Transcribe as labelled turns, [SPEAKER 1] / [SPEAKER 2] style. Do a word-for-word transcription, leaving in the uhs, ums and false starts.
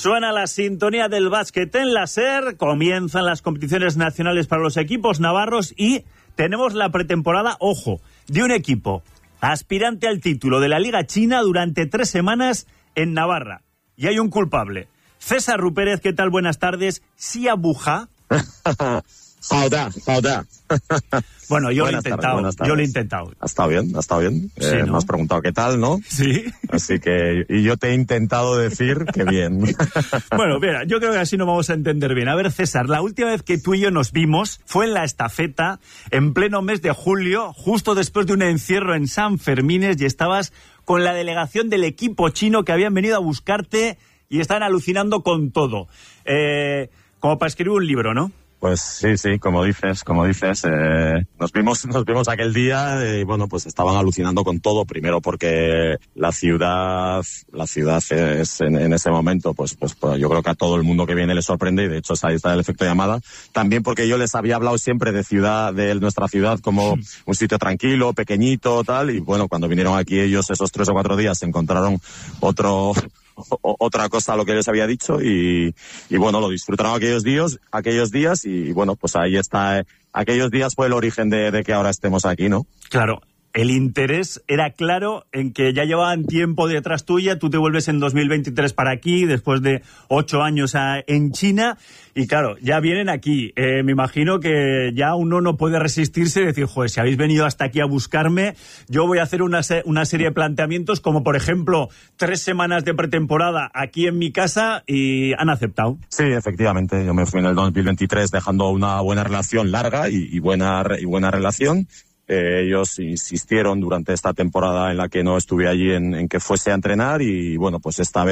[SPEAKER 1] Suena la sintonía del básquet en la SER, comienzan las competiciones nacionales para los equipos navarros y tenemos la pretemporada, ojo, de un equipo aspirante al título de la Liga China durante tres semanas en Navarra. Y hay un culpable. César Rupérez, ¿qué tal? Buenas tardes. Sia Buja.
[SPEAKER 2] Joda, joda.
[SPEAKER 1] Bueno, yo
[SPEAKER 2] buenas
[SPEAKER 1] lo he intentado,
[SPEAKER 2] tardes,
[SPEAKER 1] yo lo he intentado.
[SPEAKER 2] Ha estado bien, ha estado bien.
[SPEAKER 1] Sí,
[SPEAKER 2] eh,
[SPEAKER 1] ¿no?
[SPEAKER 2] Me has preguntado qué tal, ¿no?
[SPEAKER 1] Sí.
[SPEAKER 2] Así que, y yo te he intentado decir que bien.
[SPEAKER 1] Bueno, mira, yo creo que así nos vamos a entender bien. A ver, César, la última vez que tú y yo nos vimos fue en la estafeta, en pleno mes de julio, justo después de un encierro en San Fermines, y estabas con la delegación del equipo chino que habían venido a buscarte y estaban alucinando con todo. Eh, como para escribir un libro, ¿no?
[SPEAKER 2] Pues sí, sí, como dices, como dices, eh, nos vimos, nos vimos aquel día y bueno, pues estaban alucinando con todo. Primero porque la ciudad, la ciudad es en, en ese momento, pues, pues, pues yo creo que a todo el mundo que viene le sorprende y de hecho ahí está el efecto llamada. También porque yo les había hablado siempre de ciudad, de nuestra ciudad como un sitio tranquilo, pequeñito, tal, y bueno, cuando vinieron aquí ellos esos tres o cuatro días se encontraron otro O, otra cosa a lo que les había dicho y, y bueno, lo disfrutaron aquellos días, aquellos días y, y bueno, pues ahí está, eh, aquellos días fue el origen de, de que ahora estemos aquí, ¿no?
[SPEAKER 1] Claro. El interés era claro en que ya llevaban tiempo detrás tuya, tú te vuelves en dos mil veintitrés para aquí, después de ocho años a, en China, y claro, ya vienen aquí. Eh, me imagino que ya uno no puede resistirse y decir, joder, si habéis venido hasta aquí a buscarme, yo voy a hacer una, una serie de planteamientos, como por ejemplo, tres semanas de pretemporada aquí en mi casa, y han aceptado.
[SPEAKER 2] Sí, efectivamente, yo me fui en el dos mil veintitrés dejando una buena relación larga y, y, buena, y buena relación. Eh, ellos insistieron durante esta temporada en la que no estuve allí en, en que fuese a entrenar y bueno, pues esta vez